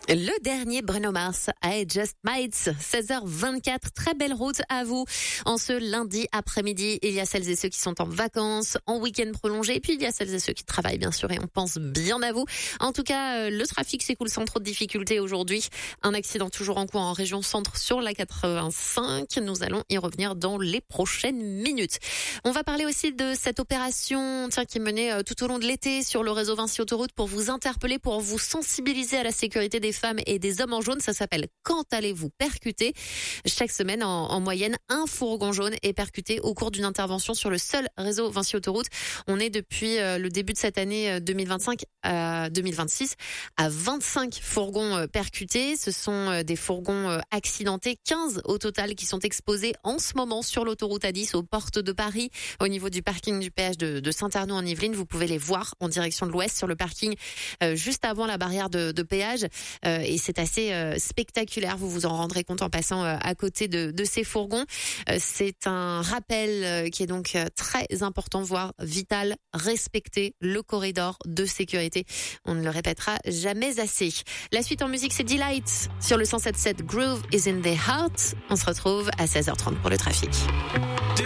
Le dernier Bruno Mars, I Just Might, 16h24, très belle route à vous. En ce lundi après-midi, il y a celles et ceux qui sont en vacances, en week-end prolongé, et puis il y a celles et ceux qui travaillent bien sûr et on pense bien à vous. En tout cas, le trafic s'écoule sans trop de difficultés aujourd'hui. Un accident toujours en cours en région centre sur la 85. Nous allons y revenir dans les prochaines minutes. On va parler aussi de cette opération qui est menée tout au long de l'été sur le réseau Vinci Autoroute pour vous interpeller, pour vous sensibiliser à la sécurité des femmes et des hommes en jaune. Ça s'appelle Quand allez-vous percuter? Chaque semaine, en moyenne, un fourgon jaune est percuté au cours d'une intervention sur le seul réseau Vinci Autoroute. On est depuis le début de cette année 2025 à 2026 à 25 fourgons percutés. Ce sont des fourgons accidentés, 15 au total qui sont exposés en ce moment sur l'autoroute A10 aux portes de Paris, au niveau du parking du péage de Saint-Arnaud en Yvelines. Vous pouvez les voir en direction de l'ouest sur le parking juste avant la barrière de péage. Et c'est assez spectaculaire, vous vous en rendrez compte en passant à côté de ces fourgons. C'est un rappel qui est donc très important, voire vital, respecter le corridor de sécurité. On ne le répétera jamais assez. La suite en musique, c'est Delight sur le 107.7 Groove is in the Heart. On se retrouve à 16h30 pour le trafic.